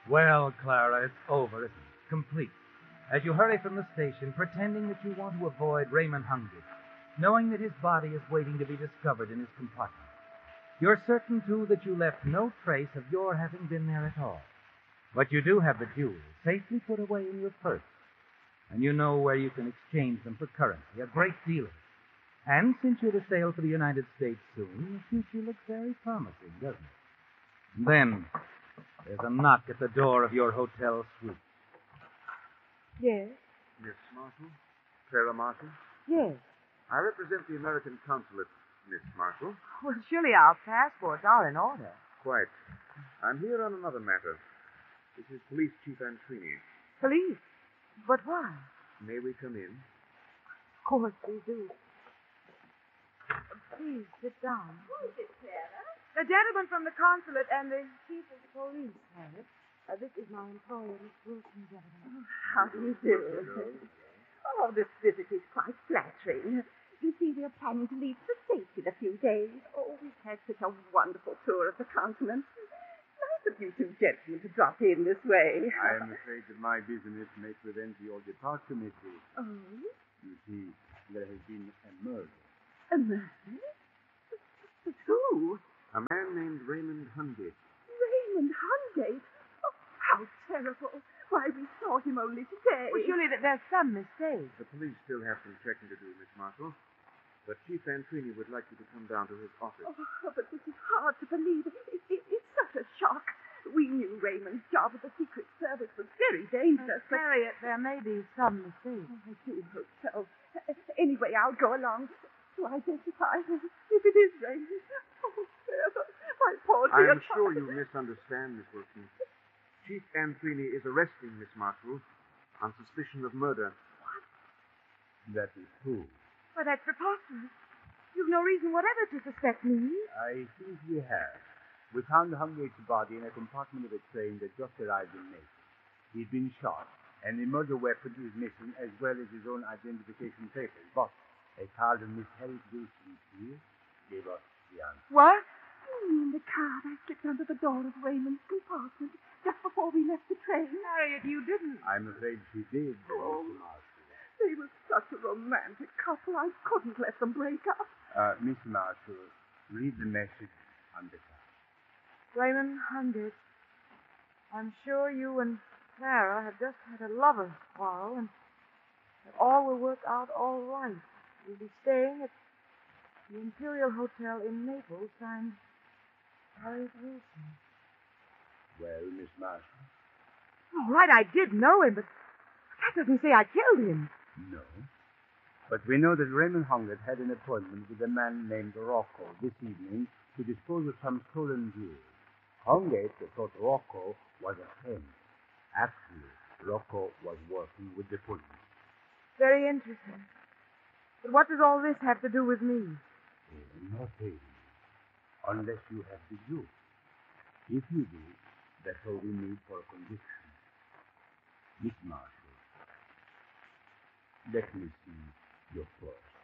Well, Clara, it's over, isn't it? Complete. As you hurry from the station, pretending that you want to avoid Raymond Hungate, knowing that his body is waiting to be discovered in his compartment. You're certain, too, that you left no trace of your having been there at all. But you do have the jewels safely put away in your purse. And you know where you can exchange them for currency, a great deal of it. And since you're to sail for the United States soon, your future looks very promising, doesn't it? And then, there's a knock at the door of your hotel suite. Yes? Miss Marshall? Clara Marshall? Yes. I represent the American consulate, Miss Marshall. Well, surely our passports are in order. Quite. I'm here on another matter. This is Police Chief Antrini. Police? But why? May we come in? Of course we do. Please, sit down. Who is it, Clara? The gentleman from the consulate and the chief of police, Harriet. This is my employer, Miss Wilson, gentlemen. How do you do? Oh, this visit is quite flattering. You see, we're planning to leave the States in a few days. Oh, we've had such a wonderful tour of the continent. Nice of you two gentlemen to drop in this way. I am afraid that my business may prevent your departure, Missy. Oh? You see, there has been a murder. A murder? But who? A man named Raymond Hungate. Raymond Hungate? Oh, how terrible. Why, we saw him only today. Well, surely there's some mistake. The police still have some checking to do, Miss Marshall. But Chief Antrini would like you to come down to his office. Oh, but this is hard to believe. It's such a shock. We knew Raymond's job at the Secret Service was very dangerous. But Harriet, there may be some mistake. I do hope so. Anyway, I'll go along to identify him. If it is Raymond. Oh, Sarah, my poor dear I'm sure you misunderstand, Miss Wilson. Chief Antrini is arresting Miss Marshall on suspicion of murder. What? That is true. Well, that's preposterous. You've no reason whatever to suspect me. I think we have. We found Hungate's body in a compartment of a train that just arrived in Naples. He'd been shot, and the murder weapon is missing, as well as his own identification papers. But a car of Miss Harriet Wilson here gave us the answer. What? You mean the car that slipped under the door of Raymond's compartment just before we left the train? Harriet, you didn't. I'm afraid she did, Oh. Mr. Marshall. They were such a romantic couple. I couldn't let them break up. Miss Marshall, read the message on the card. Raymond Hungate, I'm sure you and Clara have just had a lover's quarrel and that all will work out all right. You'll be staying at the Imperial Hotel in Naples, signed Harriet Wilson. Well, Miss Marshall? All right, I did know him, but that doesn't say I killed him. No. But we know that Raymond Hungate had an appointment with a man named Rocco this evening to dispose of some stolen jewels. Hungate thought Rocco was a friend. Actually, Rocco was working with the police. Very interesting. But what does all this have to do with me? Nothing. Unless you have the jewels. If you do, that's all we need for a conviction. Miss Marshall, let me see your purse.